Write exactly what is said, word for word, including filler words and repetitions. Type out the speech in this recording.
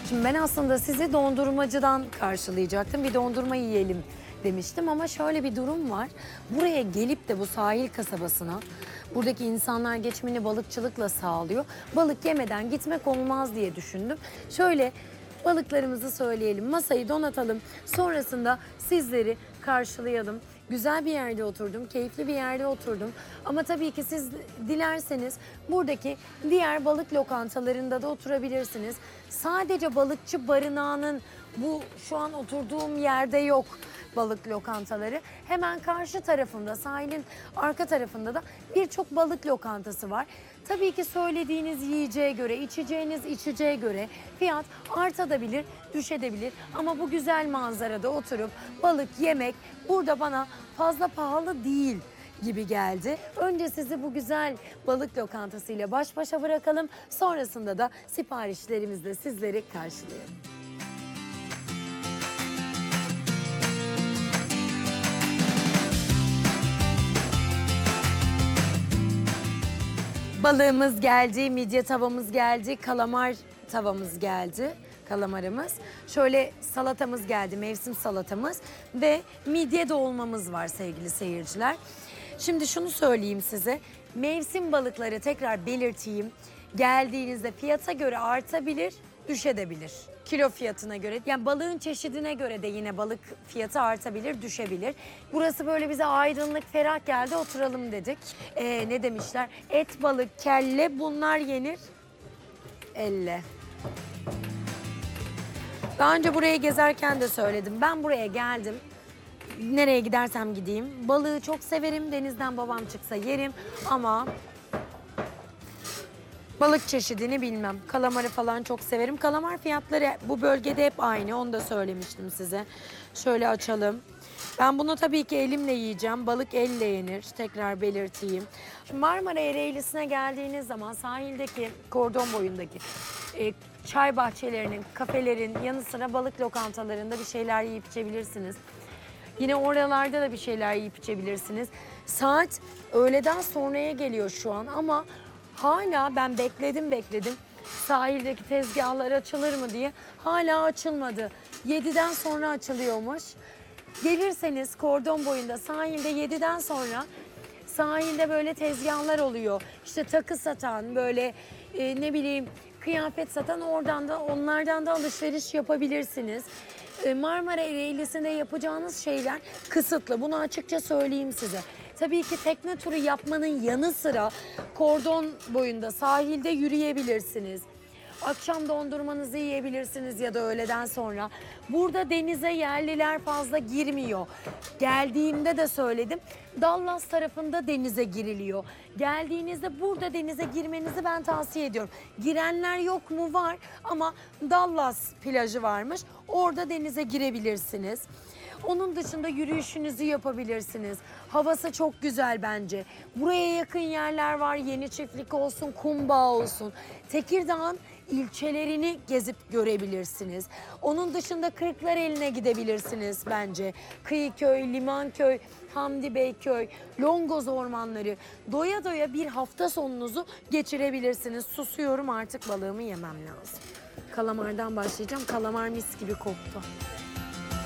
Şimdi ben aslında sizi dondurmacıdan karşılayacaktım. Bir dondurma yiyelim demiştim ama şöyle bir durum var. Buraya gelip de bu sahil kasabasına buradaki insanlar geçimini balıkçılıkla sağlıyor. Balık yemeden gitmek olmaz diye düşündüm. Şöyle balıklarımızı söyleyelim, masayı donatalım. Sonrasında sizleri karşılayalım. Güzel bir yerde oturdum, keyifli bir yerde oturdum. Ama tabii ki siz dilerseniz buradaki diğer balık lokantalarında da oturabilirsiniz. Sadece balıkçı barınağının bu şu an oturduğum yerde yok balık lokantaları. Hemen karşı tarafında, sahilin arka tarafında da birçok balık lokantası var. Tabii ki söylediğiniz yiyeceğe göre, içeceğiniz içeceğe göre fiyat artabilir, düşebilir. Ama bu güzel manzarada oturup balık yemek burada bana fazla pahalı değil gibi geldi. Önce sizi bu güzel balık lokantasıyla baş başa bırakalım. Sonrasında da siparişlerimizle sizleri karşılayalım. Balığımız geldi, midye tavamız geldi, kalamar tavamız geldi, kalamarımız. Şöyle salatamız geldi, mevsim salatamız ve midye dolmamız var sevgili seyirciler. Şimdi şunu söyleyeyim size, mevsim balıkları tekrar belirteyim. Geldiğinizde fiyata göre artabilir, düşebilir. Kilo fiyatına göre, yani balığın çeşidine göre de yine balık fiyatı artabilir, düşebilir. Burası böyle bize aydınlık, ferah geldi, oturalım dedik. Ee, ne demişler? Et, balık, kelle bunlar yenir elle. Daha önce buraya gezerken de söyledim. Ben buraya geldim. Nereye gidersem gideyim. Balığı çok severim. Denizden babam çıksa yerim ama balık çeşidini bilmem. Kalamarı falan çok severim. Kalamar fiyatları bu bölgede hep aynı. Onu da söylemiştim size. Şöyle açalım. Ben bunu tabii ki elimle yiyeceğim. Balık elle yenir. Tekrar belirteyim. Şimdi Marmara Ereğlisi'ne geldiğiniz zaman sahildeki, kordon boyundaki e, çay bahçelerinin, kafelerin yanı sıra balık lokantalarında bir şeyler yiyip içebilirsiniz. Yine oralarda da bir şeyler yiyip içebilirsiniz. Saat öğleden sonraya geliyor şu an ama hala ben bekledim bekledim sahildeki tezgahlar açılır mı diye. Hala açılmadı. yediden sonra açılıyormuş. Gelirseniz kordon boyunda sahilde yediden sonra sahilde böyle tezgahlar oluyor. İşte takı satan böyle e, ne bileyim kıyafet satan oradan da onlardan da alışveriş yapabilirsiniz. E, Marmara Ereğlisi'nde yapacağınız şeyler kısıtlı. Bunu açıkça söyleyeyim size. Tabii ki tekne turu yapmanın yanı sıra kordon boyunda sahilde yürüyebilirsiniz. Akşam dondurmanızı yiyebilirsiniz ya da öğleden sonra. Burada denize yerliler fazla girmiyor. Geldiğimde de söyledim. Dallas tarafında denize giriliyor. Geldiğinizde burada denize girmenizi ben tavsiye ediyorum. Girenler yok mu? Var ama Dallas plajı varmış. Orada denize girebilirsiniz. Onun dışında yürüyüşünüzü yapabilirsiniz. Havası çok güzel bence. Buraya yakın yerler var. Yeni Çiftlik olsun, Kumbağa olsun. Tekirdağ'ın ilçelerini gezip görebilirsiniz. Onun dışında Kırklareli'ne gidebilirsiniz bence. Kıyıköy, Limanköy, Hamdi Beyköy, Longoz ormanları. Doya doya bir hafta sonunuzu geçirebilirsiniz. Susuyorum artık balığımı yemem lazım. Kalamardan başlayacağım. Kalamar mis gibi koktu.